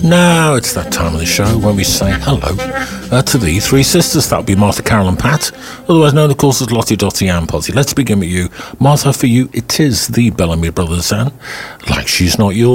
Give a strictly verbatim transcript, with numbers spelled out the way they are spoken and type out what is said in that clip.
Now it's that time of the show when we say hello uh, to the three sisters. That would be Martha, Carol and Pat, otherwise known of course as Lottie, Dottie and Potty. Let's begin with you. Martha, for you it is the Bellamy Brothers and Like She's Not Yours.